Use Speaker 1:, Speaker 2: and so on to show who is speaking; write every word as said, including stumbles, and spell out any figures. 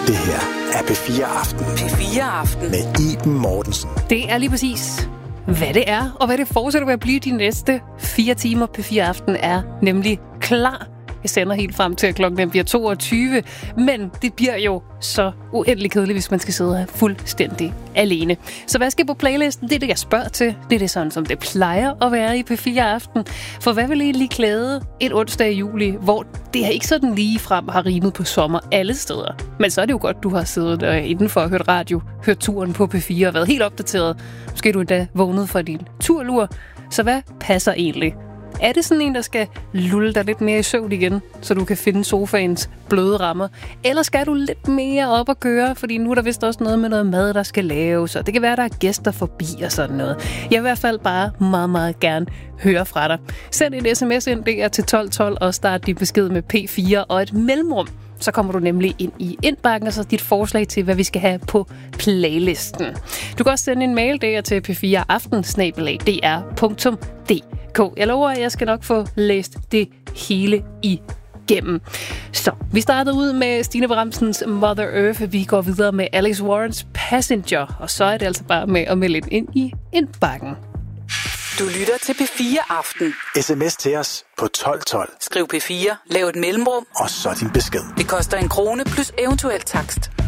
Speaker 1: Det her er P fire Aften.
Speaker 2: P fire Aften.
Speaker 1: Med Iben Mortensen.
Speaker 3: Det er lige præcis, hvad det er, og hvad det fortsætter med at blive de næste fire timer. P fire Aften er nemlig klar. Jeg sender helt frem til, at klokken bliver toogtyve, men det bliver jo så uendelig kedeligt, hvis man skal sidde her fuldstændig alene. Så hvad skal på playlisten? Det er det, jeg spørger til. Det er det sådan, som det plejer at være i P fire Aften. For hvad vil egentlig klæde en onsdag i juli, hvor det her ikke sådan lige frem har rimet på sommer alle steder? Men så er det jo godt, du har siddet øh, indenfor og hørt radio, hørt turen på P fire og været helt opdateret. Måske er du endda vågnet fra din turlur. Så hvad passer egentlig? Er det sådan en, der skal lulle dig lidt mere i søvn igen, så du kan finde sofaens bløde rammer? Eller skal du lidt mere op og køre, fordi nu er der vist også noget med noget mad, der skal laves, og det kan være, der er gæster forbi og sådan noget. Jeg vil i hvert fald bare meget, meget gerne høre fra dig. Send en sms ind der til tolv tolv og start din besked med P fire og et mellemrum. Så kommer du nemlig ind i indbakken og så dit forslag til, hvad vi skal have på playlisten. Du kan også sende en mail der til p fire aften snabel-a d r punktum d k. Jeg lover, at jeg skal nok få læst det hele igennem. Så, vi startede ud med Stine Bramsens Mother Earth. Vi går videre med Alex Warrens Passenger. Og så er det altså bare med at melde ind i indbakken.
Speaker 2: Du lytter til P fire Aften.
Speaker 1: S M S til os på tolv tolv.
Speaker 2: Skriv P fire, lav et mellemrum.
Speaker 1: Og så din besked.
Speaker 2: Det koster en krone plus eventuel takst.